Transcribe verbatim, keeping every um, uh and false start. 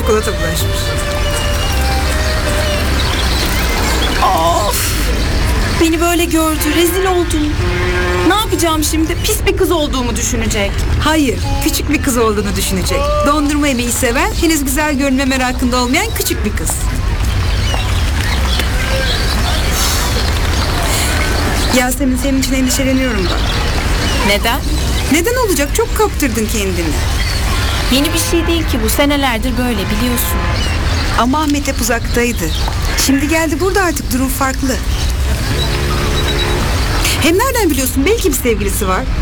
çikolata bulaşmış. Of! Beni böyle gördü, rezil oldum. Ne yapacağım şimdi? Pis bir kız olduğumu düşünecek. Hayır, küçük bir kız olduğunu düşünecek. Dondurma yemeyi seven, henüz güzel görünme merakında olmayan küçük bir kız. Yasemin, senin için endişeleniyorum bak. Neden? Neden olacak? Çok kaptırdın kendini. Yeni bir şey değil ki bu. Senelerdir böyle, biliyorsun. Ama Ahmet hep uzaktaydı. Şimdi geldi burada, artık durum farklı. Hem nereden biliyorsun? Belki bir sevgilisi var.